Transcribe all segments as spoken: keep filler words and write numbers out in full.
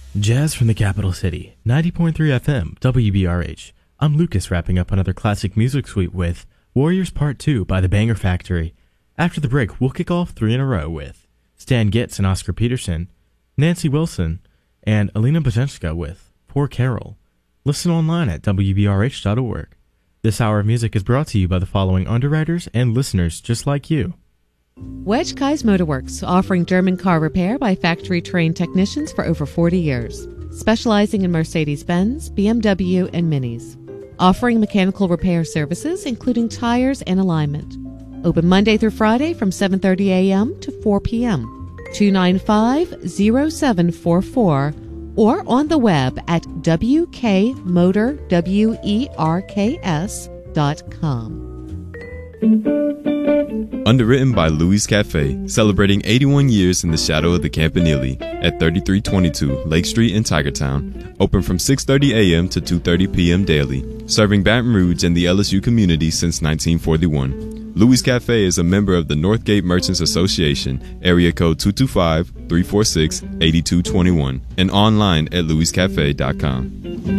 Jazz from the capital city, ninety point three F M, W B R H. I'm Lucas, wrapping up another classic music suite with Warriors Part two by the Banger Factory. After the break, we'll kick off three in a row with Stan Getz and Oscar Peterson, Nancy Wilson, and Alina Bajenska with Poor Carol. Listen online at W B R H dot org. This hour of music is brought to you by the following underwriters and listeners just like you. Wedge Kai's Motorworks, offering German car repair by factory-trained technicians for over forty years, specializing in Mercedes-Benz, B M W, and Minis. Offering mechanical repair services, including tires and alignment. Open Monday through Friday from seven thirty a.m. to four p.m. two nine five, zero seven four four or on the web at w k motor werks dot com. Underwritten by Louis Cafe, celebrating eighty-one years in the shadow of the Campanile at thirty-three twenty-two Lake Street in Tigertown. Open from six thirty a.m. to two thirty p.m. daily. Serving Baton Rouge and the L S U community since nineteen forty-one. Louis Cafe is a member of the Northgate Merchants Association, area code two two five, three four six, eight two two one, and online at louis cafe dot com.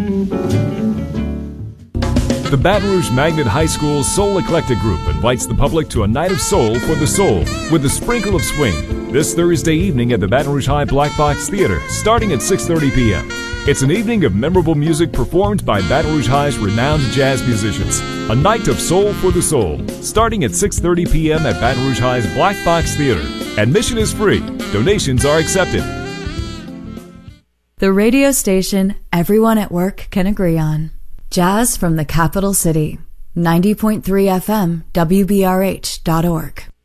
The Baton Rouge Magnet High School Soul Eclectic Group invites the public to a night of soul for the soul with a sprinkle of swing this Thursday evening at the Baton Rouge High Black Box Theater starting at six thirty p.m. It's an evening of memorable music performed by Baton Rouge High's renowned jazz musicians. A night of soul for the soul starting at six thirty p.m. at Baton Rouge High's Black Box Theater. Admission is free. Donations are accepted. The radio station everyone at work can agree on. Jazz from the capital city, ninety point three F M, W B R H dot org.